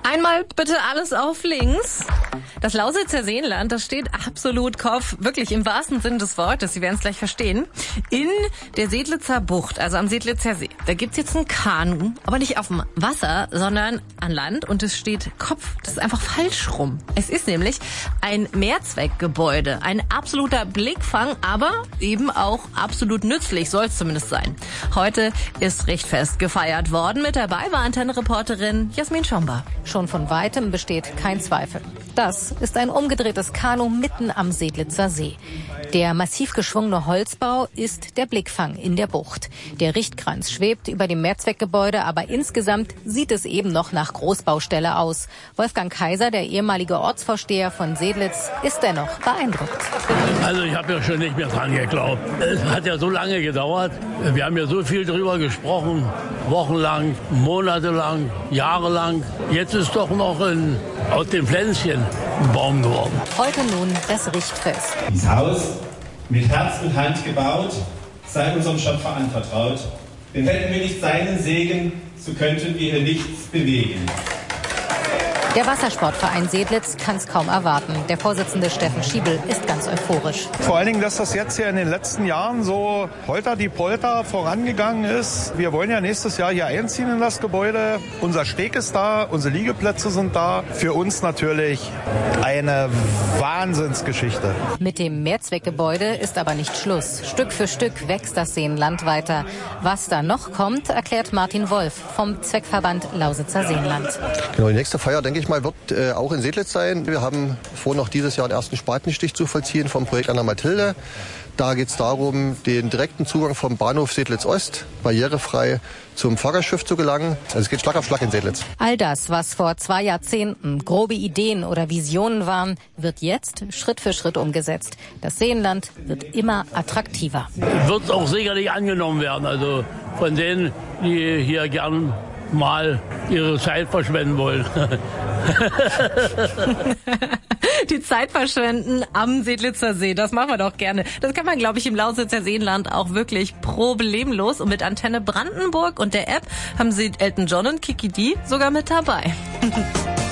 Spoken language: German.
Einmal bitte alles auf links. Das Lausitzer Seenland, das steht absolut Kopf, wirklich im wahrsten Sinne des Wortes, Sie werden es gleich verstehen, in der Sedlitzer Bucht, also am Sedlitzer See. Da gibt's jetzt ein Kanu, aber nicht auf dem Wasser, sondern an Land und es steht Kopf. Das ist einfach falsch rum. Es ist nämlich ein Mehrzweckgebäude, ein absoluter Blickfang, aber eben auch absolut nützlich, soll es zumindest sein. Heute ist Richtfest gefeiert worden. Mit dabei war Antenne-Reporterin Jasmin Schomba. Schon von Weitem besteht kein Zweifel. Das ist ein umgedrehtes Kanu mitten am Sedlitzer See. Der massiv geschwungene Holzbau ist der Blickfang in der Bucht. Der Richtkranz schwebt über dem Mehrzweckgebäude, aber insgesamt sieht es eben noch nach Großbaustelle aus. Wolfgang Kaiser, der ehemalige Ortsvorsteher von Sedlitz, ist dennoch beeindruckt. Also ich habe ja schon nicht mehr dran geglaubt. Es hat ja so lange gedauert. Wir haben ja so viel drüber gesprochen. Wochenlang, monatelang, jahrelang. Jetzt ist doch noch aus den Pflänzchen ein Baum geworden. Heute nun das Richtfest. Dieses Haus, mit Herz und Hand gebaut, sei unserem Schöpfer anvertraut. Denn hätten wir nicht seinen Segen, so könnten wir hier nichts bewegen. Der Wassersportverein Sedlitz kann es kaum erwarten. Der Vorsitzende Steffen Schiebel ist ganz euphorisch. Vor allen Dingen, dass das jetzt hier in den letzten Jahren so holter die Polter vorangegangen ist. Wir wollen ja nächstes Jahr hier einziehen in das Gebäude. Unser Steg ist da, unsere Liegeplätze sind da. Für uns natürlich eine Wahnsinnsgeschichte. Mit dem Mehrzweckgebäude ist aber nicht Schluss. Stück für Stück wächst das Seenland weiter. Was da noch kommt, erklärt Martin Wolf vom Zweckverband Lausitzer Seenland. Genau, die nächste Feier, denke ich mal, wird auch in Sedlitz sein. Wir haben vor, noch dieses Jahr den ersten Spatenstich zu vollziehen vom Projekt Anna Mathilde. Da geht es darum, den direkten Zugang vom Bahnhof Sedlitz Ost barrierefrei zum Pfarrerschiff zu gelangen. Also es geht Schlag auf Schlag in Sedlitz. All das, was vor 2 Jahrzehnten grobe Ideen oder Visionen waren, wird jetzt Schritt für Schritt umgesetzt. Das Seenland wird immer attraktiver. Wird auch sicherlich angenommen werden. Also von denen, die hier gern mal ihre Zeit verschwenden wollen. Die Zeit verschwenden am Sedlitzer See, das machen wir doch gerne. Das kann man, glaube ich, im Lausitzer Seenland auch wirklich problemlos. Und mit Antenne Brandenburg und der App haben sie Elton John und Kiki Dee sogar mit dabei.